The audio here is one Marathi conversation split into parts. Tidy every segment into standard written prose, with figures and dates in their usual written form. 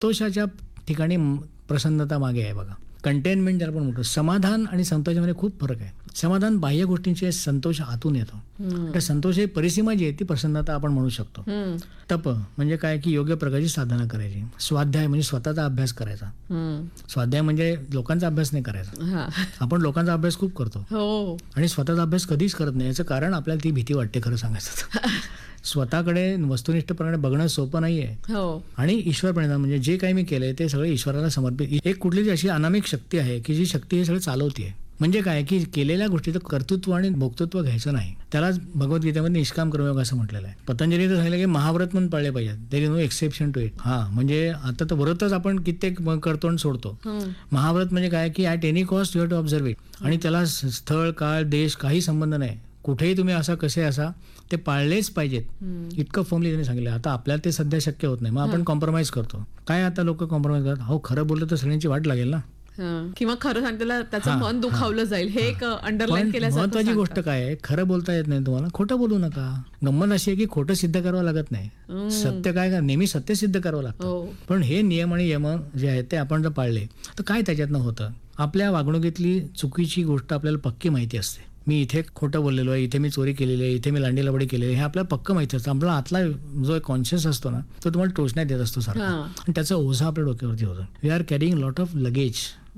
संतोषाच्या ठिकाणी प्रसन्नता मागे आहे बघा. कंटेनमेंट ज्याला पण म्हणतो. समाधान आणि संतोषामध्ये खूप फरक आहे. समाधान बाह्य गोष्टींचे, संतोष आतून येतो. त्या संतोष ही परिसीमा जी आहे ती प्रसन्नता आपण म्हणू शकतो. तप म्हणजे काय की योग्य प्रकारची साधना करायची. स्वाध्याय म्हणजे स्वतःचा अभ्यास करायचा. स्वाध्याय म्हणजे लोकांचा अभ्यास नाही करायचा. आपण लोकांचा अभ्यास खूप करतो आणि स्वतःचा अभ्यास कधीच करत नाही. याचं कारण आपल्याला ती भीती वाटते खरं सांगायचं. स्वतःकडे वस्तुनिष्ठपणे बघणं सोपं नाहीये. आणि ईश्वर प्रणिधान म्हणजे जे काही मी केलंय ते सगळं ईश्वराला समर्पित. एक कुठली अशी अनामिक शक्ती आहे की जी शक्ती हे सगळं चालवतीये. म्हणजे काय की केलेल्या गोष्टीचं कर्तृत्व आणि भोक्तृत्व घ्यायचं नाही. त्यालाच भगवद्गीतेमध्ये निष्काम कर्मयोग असं म्हटलेलं आहे. पतंजली तर सांगितलं की महाव्रत म्हणून पाळले पाहिजेत. There is no exception to it. म्हणजे आता तर व्रतच आपण कित्येक करतो आणि सोडतो. महाव्रत म्हणजे काय की at any cost you have to observe it. आणि त्याला स्थळ, काळ, देश काही संबंध नाही. कुठेही तुम्ही असा कसे असा ते पाळलेच पाहिजेत. इतकं फॉर्मली त्यांनी सांगितलं. आता आपल्याला ते सध्या शक्य होत नाही. मग आपण कॉम्प्रोमाइज करतो. काय आता लोक कॉम्प्रोमाइज करतात. हो खरं बोललं तर सगळ्यांची वाट लागेल ना. किंवा खरं सांगते त्याचं मन दुखावलं जाईल हे एक अंडरलाईन केल्यासारखं. महत्वाची गोष्ट काय आहे, खरं बोलता येत नाही तुम्हाला, खोटं बोलू नका. गंमत अशी आहे की खोटं सिद्ध करावं लागत नाही. सत्य काय नेहमी सत्य सिद्ध करावं लागतं. पण हे नियम आणि यम जे आहेत ते आपण जर पाळले तर काय त्याच्यातनं होतं. आपल्या वागणुकीतली चुकीची गोष्ट आपल्याला पक्की माहिती असते. मी इथे खोटं बोललेलो आहे, इथे मी चोरी केलेली आहे, इथे मी लांडी लबडी केलेली आहे, हे आपल्याला पक्क माहिती असतं. आपला आतला जो कॉन्शियस असतो ना तो तुम्हाला टोचण्यात येत असतो सारखा. आणि त्याचा ओझा आपल्या डोक्यावरती होतो. We R carrying lot of luggage.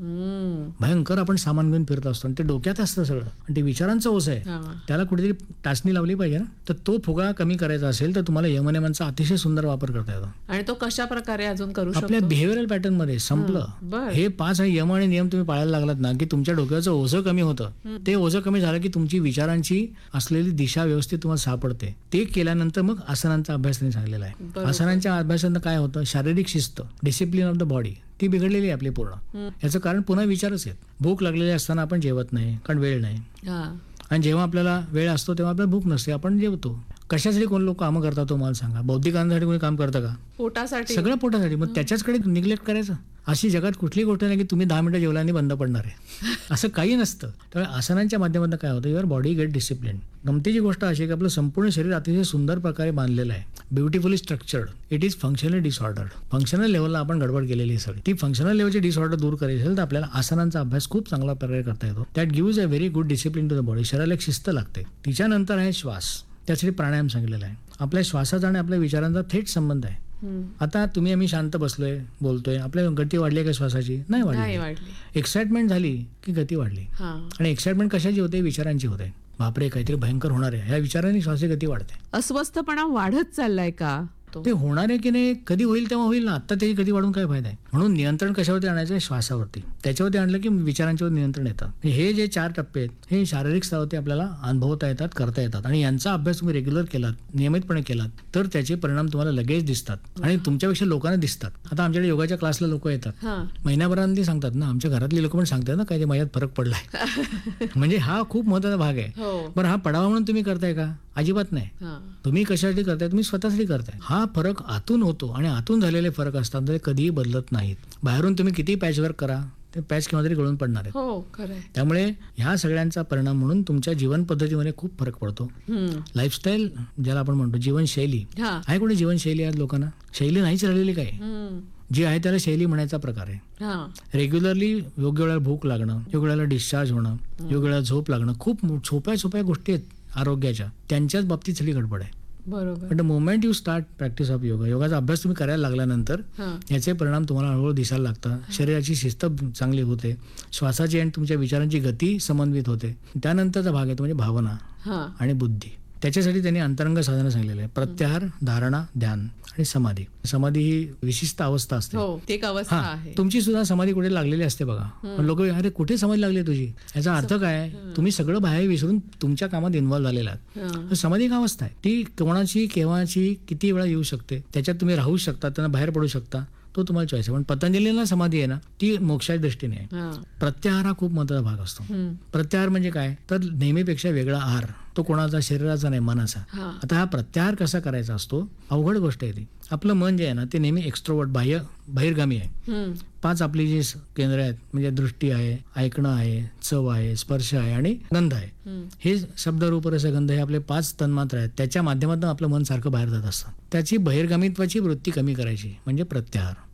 भयंकर आपण सामान घेऊन फिरत असतो आणि ते डोक्यात असतं सगळं. आणि ते विचारांचं ओझं आहे. त्याला कुठेतरी टाचणी लावली पाहिजे ना. तर तो फुगा कमी करायचा असेल तर तुम्हाला यमनियमांचा अतिशय सुंदर वापर करता येतो. आणि तो कशा प्रकारे अजून करू शकतो. आपल्या बिहेवियरल पॅटर्न मध्ये संपलं. हे 5 यम आणि नियम तुम्ही पाळायला लागलात ना की तुमच्या डोक्याचं ओझं कमी होतं. ते ओझं कमी झालं की तुमची विचारांची असलेली दिशा व्यवस्थित तुम्हाला सापडते. ते केल्यानंतर मग आसनांचा अभ्यास त्यांनी सांगलेला आहे. आसनांच्या अभ्यासानं काय होतं, शारीरिक शिस्त, डिसिप्लिन ऑफ द बॉडी ती बिघडलेली आहे आपली पूर्ण. याचं कारण पुन्हा विचारच आहेत. भूक लागलेली असताना आपण जेवत नाही कारण वेळ नाही. आणि जेव्हा आपल्याला वेळ असतो तेव्हा आपल्याला भूक नसते, आपण जेवतो. कशासाठी कोण लोक कामं करतात तो मला सांगा. बौद्धिक आनंदासाठी कोणी काम करतं का? पोटासाठी. सगळं पोटासाठी. मग त्याच्याचकडे निग्लेक्ट करायचं. अशी जगात कुठली गोष्ट नाही की तुम्ही 10 मिनिटं जेवल्याने बंद पडणार आहे. असं काही नसतं. त्यामुळे आसनांच्या माध्यमातून काय होतं, युअर बॉडी गेट डिसिप्लिन. गमतीची गोष्ट अशी की आपलं संपूर्ण शरीर अतिशय सुंदर प्रकारे बांधलेलं आहे. Beautifully structured. It is functional disorder. Functional लेवलला आपण गडबड केलेली आहे सगळी. ती फंक्शनल लेवलची डिसऑर्डर दूर करायची असेल तर आपल्याला आसनांचा अभ्यास खूप चांगल्या प्रकारे करता येतो. That gives a very good discipline to the body. शरीराला एक शिस्त लागते. तिच्यानंतर आहे श्वास. त्यासाठी प्राणायाम सांगितलेला आहे. आपल्या श्वासाचा आणि आपल्या विचारांचा थेट संबंध आहे. आता आम्ही शांत बसलोय, बोलतोय, आपल्या गती वाढली का श्वासाची? नाही वाढली. एक्साइटमेंट झाली की गती वाढली. आणि एक्साइटमेंट कशाची होते? विचारांची होते. बापरे काहीतरी भयंकर होणार आहे, ह्या विचारांनी श्वासाची गती वाढते. अस्वस्थपणा वाढत चाललाय का? ते होणार आहे की नाही, कधी होईल तेव्हा होईल ना. आता त्याची गती वाढून काय फायदा आहे. म्हणून नियंत्रण कशावरती आणायचं? श्वासावरती. त्याच्यावरती आणलं की विचारांच्यावर नियंत्रण येतं. हे जे 4 टप्पे आहेत हे शारीरिक स्तरावरती आपल्याला अनुभवता येतात, करता येतात. आणि यांचा अभ्यास तुम्ही रेग्युलर केलात, नियमितपणे केलात तर त्याचे परिणाम तुम्हाला लगेच दिसतात आणि तुमच्यापेक्षा लोकांना दिसतात. आता आमच्याकडे योगाच्या क्लासला लोक येतात, महिन्याभरांनी सांगतात ना, आमच्या घरातली लोक पण सांगतात ना काय माझ्यात फरक पडलाय. म्हणजे हा खूप महत्वाचा भाग आहे. बरं, हा पडावा म्हणून तुम्ही करताय का? अजिबात नाही. तुम्ही कशासाठी करताय? तुम्ही स्वतःसाठी करताय. हा फरक आतून होतो आणि आतून झालेले फरक असतात ते कधीही बदलत नाहीत. बाहेरून तुम्ही किती पॅचवर्क करा ते पॅच केव्हा तरी गळून पडणार आहे. त्यामुळे ह्या सगळ्यांचा परिणाम म्हणून तुमच्या जीवन पद्धतीमध्ये खूप फरक पडतो. लाईफस्टाईल ज्याला आपण म्हणतो, जीवनशैली आहे. कोणी जीवनशैली आहे लोकांना? शैली नाहीच राहिलेली काय जी आहे त्याला शैली म्हणायचा प्रकार आहे. रेग्युलरली योग्य वेळेला भूक लागणं, योग्य वेळेला डिस्चार्ज होणं, योग्य वेळेला झोप लागणं, खूप सोप्या गोष्टी आहेत आरोग्याच्या. त्यांच्याच बाबतीत सगळी गडबड आहे. बरोबर. पण the moment you start practice of yoga, योगाचा अभ्यास तुम्ही करायला लागल्यानंतर याचे परिणाम तुम्हाला हळूहळू दिसायला लागतात. शरीराची शिस्त चांगली होते, श्वासाची आणि तुमच्या विचारांची गती समन्वित होते. त्यानंतरचा भाग येतो म्हणजे भावना आणि बुद्धी. त्याच्यासाठी त्यांनी अंतरंग साधना सांगितलेलं आहे. प्रत्याहार, धारणा, ध्यान आणि समाधी. समाधी ही विशिष्ट अवस्था असते. तुमची सुद्धा समाधी कुठे लागलेली असते बघा. पण लोक अरे कुठे समाधी लागली तुझी? याचा अर्थ काय? तुम्ही सगळं बाहेर विसरून तुमच्या कामात इन्व्हॉल्व्ह झालेला आहात. समाधी एक अवस्था आहे. ती कोणाची, केव्हाची, किती वेळा येऊ शकते. त्याच्यात तुम्ही राहू शकता, त्यांना बाहेर पडू शकता, तो तुम्हाला चॉईस आहे. पण पतंजलीला समाधी आहे ना ती मोक्षाच्या दृष्टीने आहे. प्रत्याहार हा खूप महत्वाचा भाग असतो. प्रत्याहार म्हणजे काय तर नेहमीपेक्षा वेगळा आहार. तो कोणाचा? शरीराचा नाही, मनाचा. आता हा प्रत्याहार कसा करायचा असतो? अवघड गोष्ट आहे ती. आपलं मन जे आहे ना ते नेहमी एक्स्ट्रोवर्ट, बाहेरगामी आहे. 5 आपली जी केंद्र आहेत म्हणजे दृष्टी आहे, ऐकणं आहे, चव आहे, स्पर्श आहे आणि गंध आहे. हे शब्द, रूप, रस, गंध हे आपले 5 तन्मात्र आहेत. त्याच्या माध्यमातून आपलं मन सारखं बाहेर जात असतं. त्याची बहिर्गामित्वाची वृत्ती कमी करायची म्हणजे प्रत्याहार.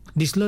दिसलं